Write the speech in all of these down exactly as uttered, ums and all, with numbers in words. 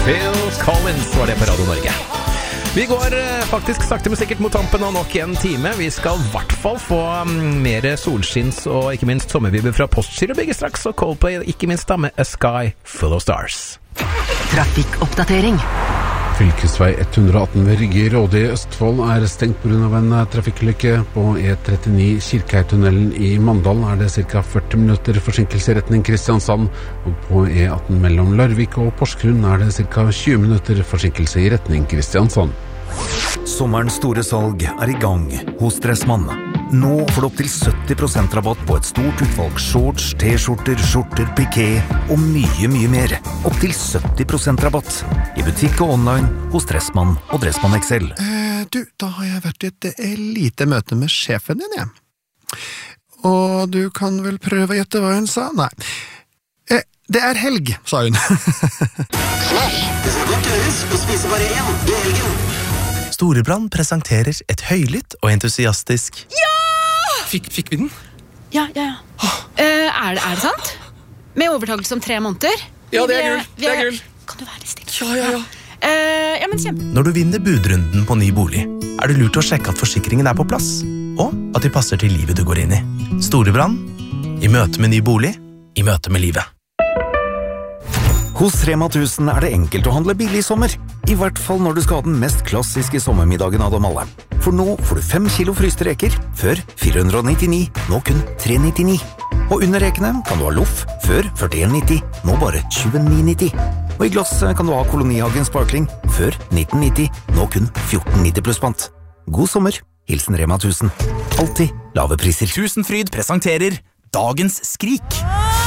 Phil Collins var det på Radio Norge. Vi går faktisk sakte men sikkert mot tampen av nok en time. Vi skal I hvert fall få mer solskinns og ikke minst sommervibber fra Postgirobygget straks, og Coldplay ikke minst da med A Sky Full of Stars. Trafikkoppdatering. Fylkesvei ett hundre atten ved Rygge i Råde i Østfold er stengt på grunn av en trafikkulykke. På E trettini Kirkeheitunnelen i Mandal er det ca. førti minutter forsinkelse i retning Kristiansand, og på E atten mellom Larvik og Porsgrunn er det ca. tjue minutter forsinkelse i retning Kristiansand. Sommerens store salg er I gang hos Dressmann. Nå får du opp til sytti prosent rabatt på et stort utvalg shorts, t-skjorter, skjorter, piké og mye, mye mer. Opp til sytti prosent rabatt I butikk og online hos Dressmann og Dressmann X L. Eh, du, da har jeg vært I et lite møte med sjefen din, jeg. Og du kan vel prøve å gjette hva hun sa? Nei. Eh, det er helg, sa hun. Knall, det skal godt gjøres å spise bare én I helgen. Storebrand presenterer et høylytt og entusiastisk Ja! Fikk, fikk vi den? Ja, ja, ja. Uh, er, det, er det sant? Med overtakelse om tre måneder? Ja, det er gull. Det er gull. Kan du være litt stille? Ja, ja, ja. Uh, ja, men kjempe. Når du vinner budrunden på ny bolig, er det lurt å sjekke at forsikringen er på plass, og at de passer til livet du går inn I. Storebrand, I møte med ny bolig, I møte med livet. Hos Rema tusen er det enkelt å handle billig I sommer. I hvert fall når du skal ha den mest klassiske sommermiddagen av dem alle. For nå får du fem kilo fryste reker, før fire hundre nittini, nå kun tre nittini. Og under rekene kan du ha loff, før førtien nitti, nå bare tjueni nitti. Og I glass kan du ha Kolonihagen Sparkling, før nitten nitti, nå kun fjorten nitti pluss pant. God sommer, hilsen Rema tusen. Alltid lave priser. Tusenfryd presenterer Dagens Skrik.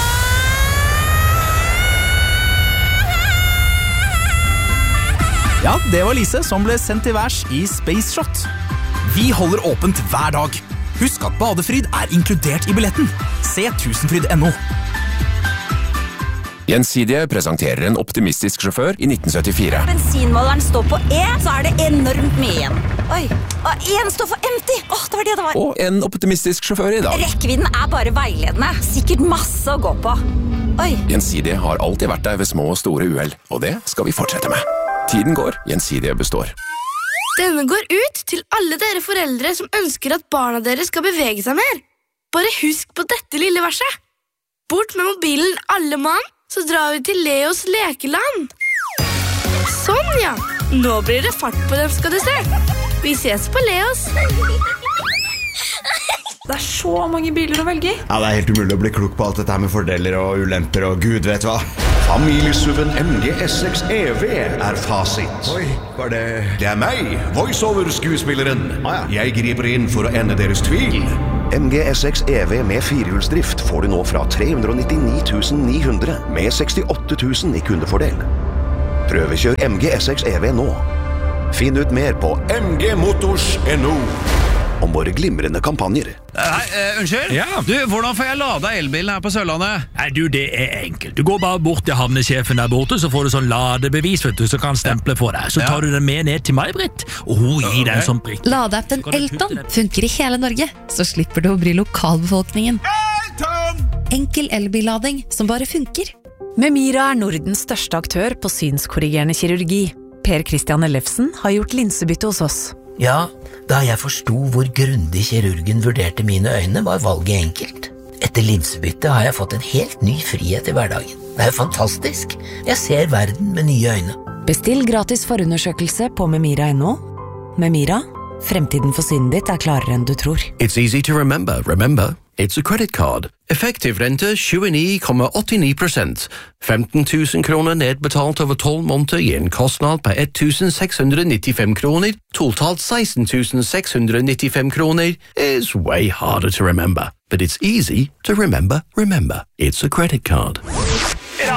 Ja, det var Lise som ble sendt til værs I Space Shot. Vi holder åpent hver dag. Husk at badefryd er inkludert I billetten. Se tusenfryd punktum no. Gjensidige presenterer en optimistisk sjåfør I nitten syttifire. Bensinmåleren står på E, så er det enormt mye igjen. Oi, og en står for empty. Åh, det var det det var. Og en optimistisk sjåfør I dag. Rekkevidden er bare veiledende. Sikkert masse å gå på. Oi. Gjensidige har alltid vært der ved små og store uhell, og det skal vi fortsette med. Tiden går, Gjensidige består. Denne går ut til alle dere foreldre som ønsker at barna deres skal bevege seg mer. Bare husk på dette lille verset. Bort med mobilen alle mann, så drar vi til Leos lekeland. Sånn ja, nå blir det fart på dem skal du se. Vi ses på Leos. Det er så mange biler å velge I. Ja, det er helt umulig å bli klok på alt dette her med fordeler og ulemper og gud vet hva. Familiesuven M G S seks E V er fasit. Oi, var det... Det er meg, voiceover-skuespilleren. Ah, ja. Jeg griper inn for å ende deres tvil. M G S seks E V med firehjulsdrift får du nå fra tre hundre nittini tusen ni hundre med sekstiåtte tusen I kundefordel. Prøvekjør M G S seks E V nå. Finn ut mer på m g motors punktum no om våre glimrende kampanjer. Hei, uh, unnskyld? Ja. Du, hvordan får jeg lada elbilen her på Sørlandet? Nei, du, det er enkelt. Du går bare bort til havnesjefen der borte, så får du sånn ladebevis, vet du, så kan stemple for deg. Så tar du den med ned til meg, Britt, og hun gir deg en sånn prikk. Ladeappen Elton funker I hele Norge, så slipper du å bry lokalbefolkningen. Elton! Enkel elbillading som bare funker. Memira er Nordens største aktør på synskorrigerende kirurgi. Per Christian Ellefsen har gjort linsebytte hos oss. Ja, da jeg forstod hvor grundig kirurgen vurderte mine øyne, var valget enkelt. Etter linsebytte har jeg fått en helt ny frihet I hverdagen. Det er jo fantastisk. Jeg ser verden med nye øyne. Bestill gratis forundersøkelse på memira punktum no. Memira, fremtiden for synet ditt er klarere enn du tror. It's easy to remember. Remember, it's a credit card. Effektiv rente tjueni komma åttini prosent. femten tusen kroner nedbetalt over tolv måneder gir en kostnad på ett tusen seks hundre nittifem kroner. Totalt seksten tusen seks hundre nittifem kroner is way harder to remember. But it's easy to remember. Remember, it's a credit card.